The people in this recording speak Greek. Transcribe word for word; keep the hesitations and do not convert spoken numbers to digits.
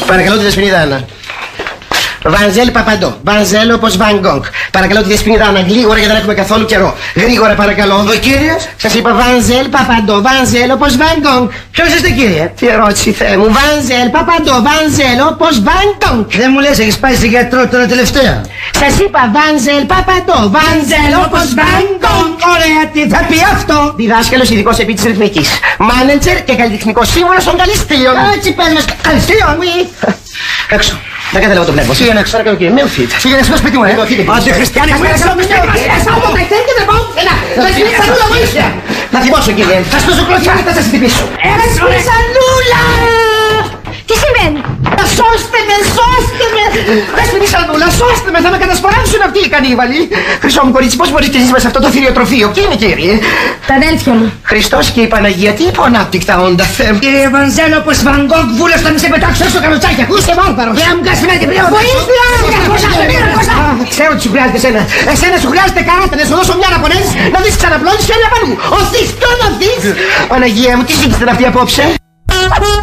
Παρακαλώ τη Δεσποινίδα Άννα. Βανζέλ Παπαντό. Βανζέλ όπως Βαν Γκόγκ. Παρακαλώ τη Δεσποινίδα Άννα. Γρήγορα γιατί δεν έχουμε καθόλου καιρό. Γρήγορα παρακαλώ. Ο κύριος. Σας είπα Βανζέλ Παπαντό. Βανζέλ όπως Βαν Γκόγκ. Ποιος είστε κύριε? Τι ερώτηση Θεέ μου. Βανζέλ Παπαντό. Βανζέλ όπως Βαν Γκόγκ. Δεν μου λες, έχεις πάει σε γιατρό τώρα τελευταία? Σας είπα Βανζέλ Παπαντό. Βανζέλ όπως Βαν Γκόγκ. Ωραία, τι θα πει αυτό? Διδάσκαλος ειδικός επί της ρυθμικής. Μάνετζερ και καλλιτεχνικός σύμβουλος των Καλυστίων. Έτσι πες μας, Καλυστίων μου. Έξω. Δεν καταλαβαίνω το πνεύμα. Φύγε έξω. Παρακαλώ κύριε, με οφείτε. Φύγε στο σπίτι μου, ε. Άντε χριστιανοί μου, έξω από το σπίτι μας. Να θυμώσω κύριε. Θα στο ζουκλωθιά, θα σας χτυπήσω. Σανούλα! Τι σημαίνει? Σώστε με, σώστε με! Δέσποινη Σανούλα, σώστε με, θα με κατασπαράξουν αυτοί οι κανίβαλοι. Χρυσό μου κορίτσι, πώς μπορείς και εσείς μέσα σε αυτό το θηριοτροφείο? Ποιοι είναι κύριε? Τα αδέλφια μου. Χριστός και η Παναγία, τι υποανάπτυκτα όντα Θεέ μου. Κύριε Βανζέλο, πως Βαν Γκόγκ βούλος θα μη σε πετάξω στο καλοτσάκι. Ακούστε βάρβαρος. Για να μου κάνεις μια την πλέον. Βοήθεια! Ξέρω τι σου χρειάζεται εσένα. Εσένα σου χρειάζεται καράτα, να σου δώσω μια να πονέσεις, να δεις ξαναπλώνεις και να πανού. Οθείς, ποιον οθείς? Παναγία μου, τι ζήτησαν αυτοί απόψε?